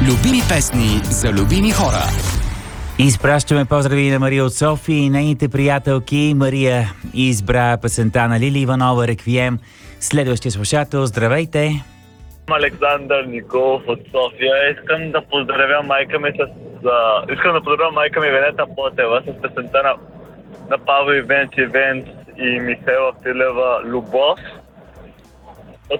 Любими песни за любими хора. Изпращаме поздрави на Мария от София и нейните приятелки. Мария избра песента на Лили Иванова «Реквием». Следващия слушател, здравейте! Александър Николов от София. Искам да поздравя майка ми Венета Потева с песента на Павел Ивенц и Михайла Филева «Любов».